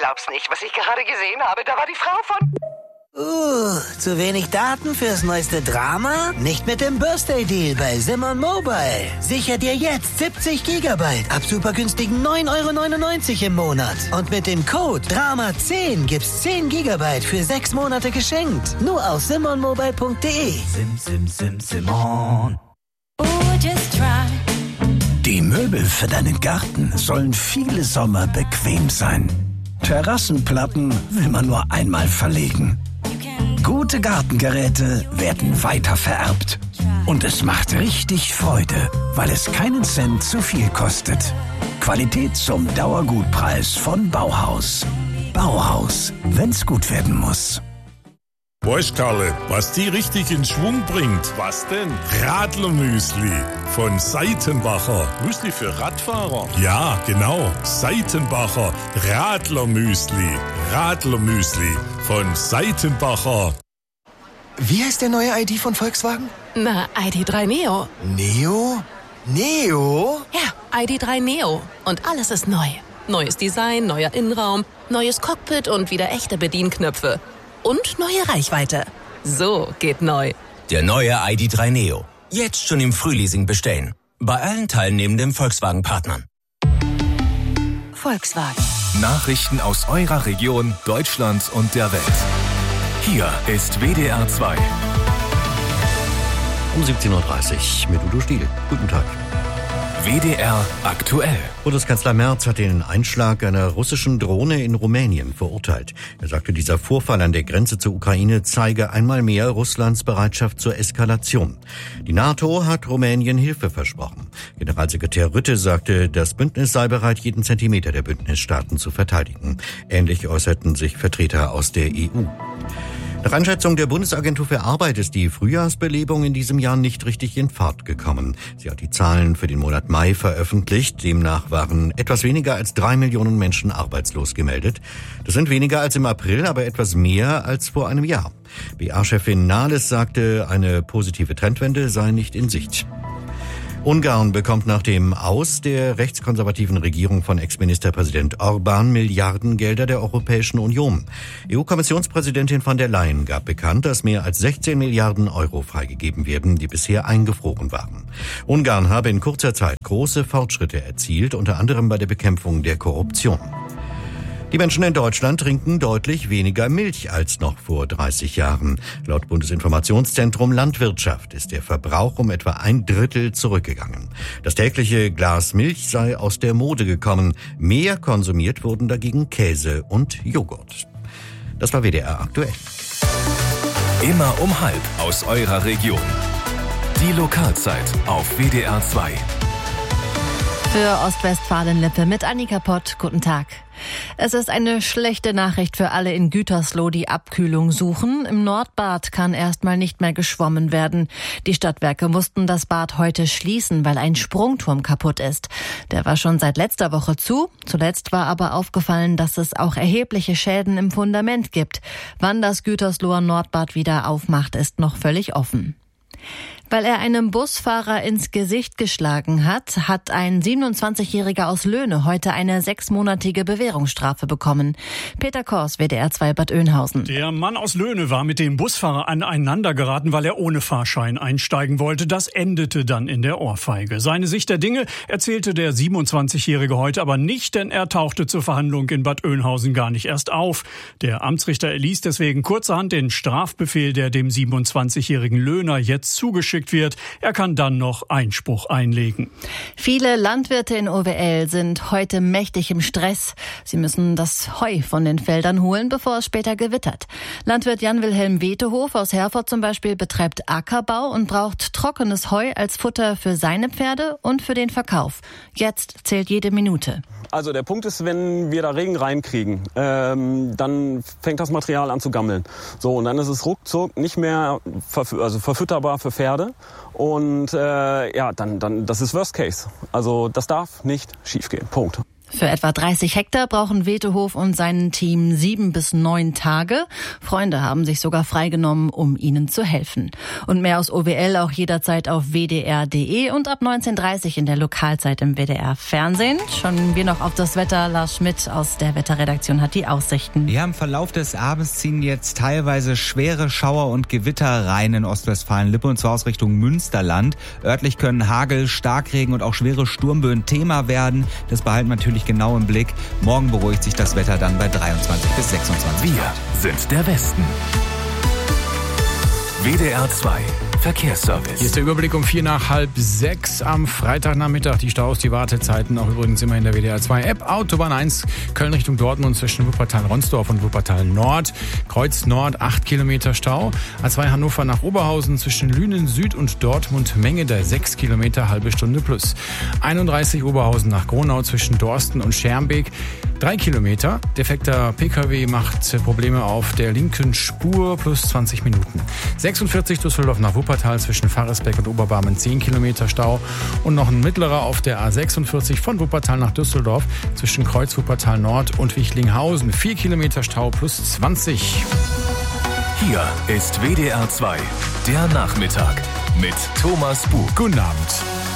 glaub's nicht, was ich gerade gesehen habe. Da war die Frau von... Zu wenig Daten fürs neueste Drama? Nicht mit dem Birthday-Deal bei Simon Mobile. Sicher dir jetzt 70 Gigabyte ab super günstigen 9,99 € im Monat. Und mit dem Code DRAMA10 gibt's 10 Gigabyte für 6 Monate geschenkt. Nur auf simonmobile.de. Simon. Die Möbel für deinen Garten sollen viele Sommer bequem sein. Terrassenplatten will man nur einmal verlegen. Gute Gartengeräte werden weitervererbt. Und es macht richtig Freude, weil es keinen Cent zu viel kostet. Qualität zum Dauergutpreis von Bauhaus. Bauhaus, wenn's gut werden muss. Weißt Karle, was die richtig in Schwung bringt? Was denn? Radlermüsli von Seitenbacher. Müsli für Radfahrer? Ja, genau. Seitenbacher Radlermüsli. Radlermüsli von Seitenbacher. Wie heißt der neue ID von Volkswagen? Na, ID.3 Neo. Neo? Neo? Ja, ID.3 Neo. Und alles ist neu. Neues Design, neuer Innenraum, neues Cockpit und wieder echte Bedienknöpfe. Und neue Reichweite. So geht neu. Der neue ID.3 Neo. Jetzt schon im Frühleasing bestellen. Bei allen teilnehmenden Volkswagen-Partnern. Volkswagen. Nachrichten aus eurer Region, Deutschland und der Welt. Hier ist WDR 2. Um 17:30 Uhr mit Udo Stiel. Guten Tag. WDR aktuell. Bundeskanzler Merz hat den Einschlag einer russischen Drohne in Rumänien verurteilt. Er sagte, dieser Vorfall an der Grenze zur Ukraine zeige einmal mehr Russlands Bereitschaft zur Eskalation. Die NATO hat Rumänien Hilfe versprochen. Generalsekretär Rutte sagte, das Bündnis sei bereit, jeden Zentimeter der Bündnisstaaten zu verteidigen. Ähnlich äußerten sich Vertreter aus der EU. Nach Einschätzung der Bundesagentur für Arbeit ist die Frühjahrsbelebung in diesem Jahr nicht richtig in Fahrt gekommen. Sie hat die Zahlen für den Monat Mai veröffentlicht. Demnach waren etwas weniger als 3 Millionen Menschen arbeitslos gemeldet. Das sind weniger als im April, aber etwas mehr als vor einem Jahr. BA-Chefin Nahles sagte, eine positive Trendwende sei nicht in Sicht. Ungarn bekommt nach dem Aus der rechtskonservativen Regierung von Ex-Ministerpräsident Orbán Milliardengelder der Europäischen Union. EU-Kommissionspräsidentin von der Leyen gab bekannt, dass mehr als 16 Milliarden Euro freigegeben werden, die bisher eingefroren waren. Ungarn habe in kurzer Zeit große Fortschritte erzielt, unter anderem bei der Bekämpfung der Korruption. Die Menschen in Deutschland trinken deutlich weniger Milch als noch vor 30 Jahren. Laut Bundesinformationszentrum Landwirtschaft ist der Verbrauch um etwa 1/3 zurückgegangen. Das tägliche Glas Milch sei aus der Mode gekommen. Mehr konsumiert wurden dagegen Käse und Joghurt. Das war WDR aktuell. Immer um 12:30 aus eurer Region. Die Lokalzeit auf WDR 2. Für Ostwestfalen-Lippe mit Annika Pott. Guten Tag. Es ist eine schlechte Nachricht für alle in Gütersloh, die Abkühlung suchen. Im Nordbad kann erstmal nicht mehr geschwommen werden. Die Stadtwerke mussten das Bad heute schließen, weil ein Sprungturm kaputt ist. Der war schon seit letzter Woche zu. Zuletzt war aber aufgefallen, dass es auch erhebliche Schäden im Fundament gibt. Wann das Gütersloher Nordbad wieder aufmacht, ist noch völlig offen. Weil er einem Busfahrer ins Gesicht geschlagen hat, hat ein 27-Jähriger aus Löhne heute eine 6-monatige Bewährungsstrafe bekommen. Peter Kors, WDR 2 Bad Oeynhausen. Der Mann aus Löhne war mit dem Busfahrer aneinander geraten, weil er ohne Fahrschein einsteigen wollte. Das endete dann in der Ohrfeige. Seine Sicht der Dinge erzählte der 27-Jährige heute aber nicht, denn er tauchte zur Verhandlung in Bad Oeynhausen gar nicht erst auf. Der Amtsrichter erließ deswegen kurzerhand den Strafbefehl, der dem 27-jährigen Löhner jetzt zugeschickt wird. Er kann dann noch Einspruch einlegen. Viele Landwirte in OWL sind heute mächtig im Stress. Sie müssen das Heu von den Feldern holen, bevor es später gewittert. Landwirt Jan-Wilhelm Wetehof aus Herford zum Beispiel betreibt Ackerbau und braucht trockenes Heu als Futter für seine Pferde und für den Verkauf. Jetzt zählt jede Minute. Also der Punkt ist, wenn wir da Regen reinkriegen, dann fängt das Material an zu gammeln. So, und dann ist es ruckzuck nicht mehr verfütterbar für Pferde. Und dann das ist Worst Case. Also das darf nicht schiefgehen. Punkt. Für etwa 30 Hektar brauchen Wetehof und sein Team 7 bis 9 Tage. Freunde haben sich sogar freigenommen, um ihnen zu helfen. Und mehr aus OWL auch jederzeit auf wdr.de und ab 19:30 in der Lokalzeit im WDR Fernsehen. Schauen wir noch auf das Wetter. Lars Schmidt aus der Wetterredaktion hat die Aussichten. Ja, im Verlauf des Abends ziehen jetzt teilweise schwere Schauer und Gewitter rein in Ostwestfalen-Lippe, und zwar aus Richtung Münsterland. Örtlich können Hagel, Starkregen und auch schwere Sturmböen Thema werden. Das behalten wir natürlich genau im Blick. Morgen beruhigt sich das Wetter dann bei 23 bis 26 Grad. Wir sind der Westen. WDR 2 Verkehrsservice. Hier ist der Überblick um 5:45 am Freitagnachmittag. Die Staus, die Wartezeiten auch übrigens immer in der WDR 2 App. Autobahn 1 Köln Richtung Dortmund zwischen Wuppertal-Ronsdorf und Wuppertal-Nord. Kreuz Nord 8 Kilometer Stau. A2 Hannover nach Oberhausen zwischen Lünen Süd und Dortmund Menge der 6 Kilometer, halbe Stunde plus. 31 Oberhausen nach Gronau zwischen Dorsten und Schermbeek. 3 Kilometer. Defekter PKW macht Probleme auf der linken Spur plus 20 Minuten. 46 Düsseldorf nach Wuppertal zwischen Farresbeck und Oberbarmen 10 Kilometer Stau. Und noch ein mittlerer auf der A46 von Wuppertal nach Düsseldorf zwischen Kreuz Wuppertal Nord und Wichlinghausen. 4 Kilometer Stau plus 20. Hier ist WDR 2, der Nachmittag mit Thomas Buch. Guten Abend.